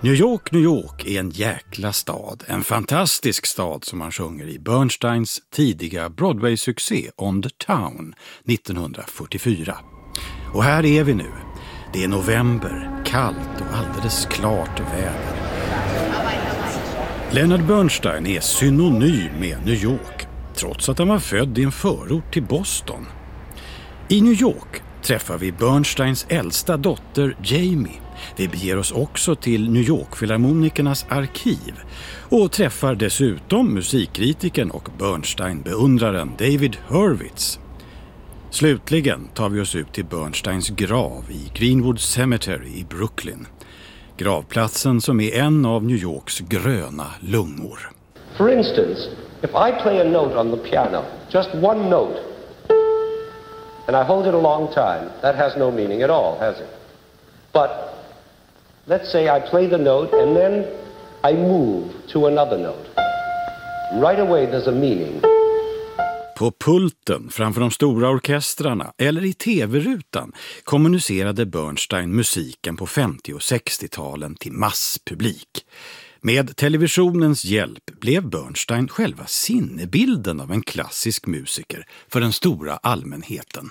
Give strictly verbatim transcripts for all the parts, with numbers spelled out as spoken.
New York, New York är en jäkla stad, en fantastisk stad som han sjunger i Bernsteins tidiga Broadway-succé On the Town nittonhundrafyrtiofyra. Och här är vi nu. Det är november, kallt och alldeles klart väder. Leonard Bernstein är synonym med New York, trots att han var född i en förort till Boston. I New York träffar vi Bernsteins äldsta dotter Jamie. Vi beger oss också till New York-filharmonikernas arkiv och träffar dessutom musikkritiken och Bernstein-beundraren David Hurwitz. Slutligen tar vi oss ut till Bernsteins grav i Greenwood Cemetery i Brooklyn. Gravplatsen som är en av New Yorks gröna lungor. For instance, if I play a note on the piano, just one note, and I hold it a long time, that has no meaning at all, has it? But let's say I play the note and then I move to another note. Right away there's a meaning. På pulten framför de stora orkestrarna eller i tv-rutan kommunicerade Bernstein musiken på femtio- och sextiotalen till masspublik. Med televisionens hjälp blev Bernstein själva sinnebilden av en klassisk musiker för den stora allmänheten.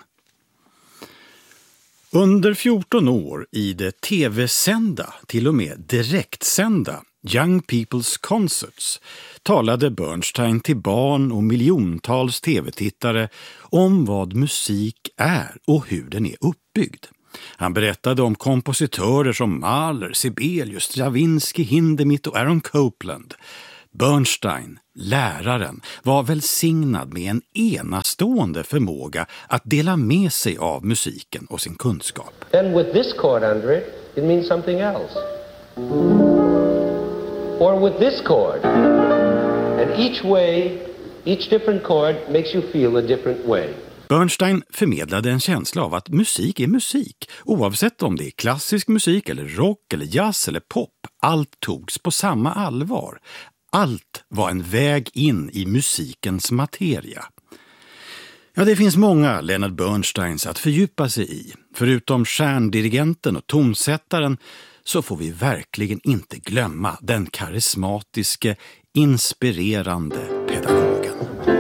Under fjorton år i det tv-sända, till och med direktsända, Young People's Concerts talade Bernstein till barn och miljontals tv-tittare om vad musik är och hur den är uppbyggd. Han berättade om kompositörer som Mahler, Sibelius, Stravinsky, Hindemith och Aaron Copland. Bernstein, läraren, var välsignad med en enastående förmåga att dela med sig av musiken och sin kunskap. Then with this chord under it, it means something else. Or with this chord. And each way, each different chord makes you feel a different way. Bernstein förmedlade en känsla av att musik är musik, oavsett om det är klassisk musik eller rock eller jazz eller pop. Allt togs på samma allvar. Allt var en väg in i musikens materia. Ja, det finns många Leonard Bernsteins att fördjupa sig i. Förutom stjärndirigenten och tonsättaren så får vi verkligen inte glömma den karismatiske, inspirerande pedagogen.